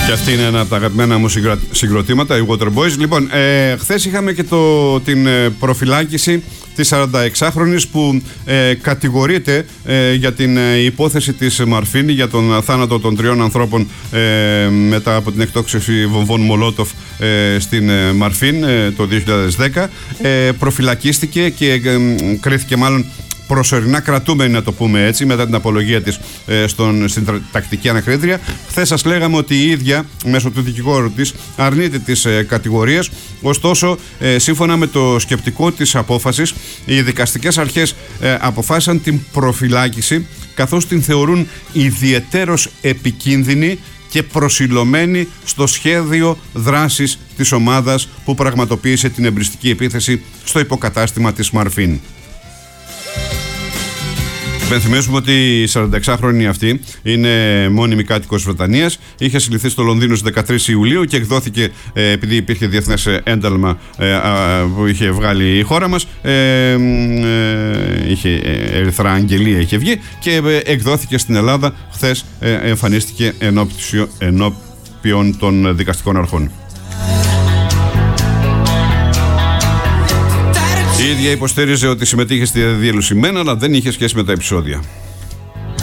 Και αυτή είναι ένα από τα αγαπημένα μου συγκροτήματα, οι Waterboys. Λοιπόν, χθες είχαμε και την προφυλάκηση της 46χρονης που κατηγορείται για την υπόθεση της Μαρφίνη, για τον θάνατο των 3 ανθρώπων μετά από την εκτόξευση βομβών Μολότοφ στην Μαρφίν το 2010. Προφυλακίστηκε και κρίθηκε μάλλον προσωρινά κρατούμενη, να το πούμε έτσι, μετά την απολογία της στην τακτική ανακρίτρια. Χθες σας λέγαμε ότι η ίδια, μέσω του δικηγόρου της, αρνείται τις κατηγορίες. Ωστόσο, σύμφωνα με το σκεπτικό της απόφασης, οι δικαστικές αρχές αποφάσισαν την προφυλάκηση, καθώς την θεωρούν ιδιαιτέρως επικίνδυνη και προσιλωμένη στο σχέδιο δράσης της ομάδας που πραγματοποίησε την εμπριστική επίθεση στο υποκατάστημα της Μαρφίν. Υπενθυμίζουμε ότι η 46χρονη αυτή είναι μόνιμη κάτοικος Βρετανίας. Είχε συλληφθεί στο Λονδίνο στις 13 Ιουλίου και εκδόθηκε, επειδή υπήρχε διεθνές ένταλμα που είχε βγάλει η χώρα μας, είχε ερυθρά αγγελία, είχε βγει και εκδόθηκε στην Ελλάδα. Χθες εμφανίστηκε ενώπιον των δικαστικών αρχών. Η ίδια υποστήριζε ότι συμμετείχε στη διαδήλωση μεν, αλλά δεν είχε σχέση με τα επεισόδια.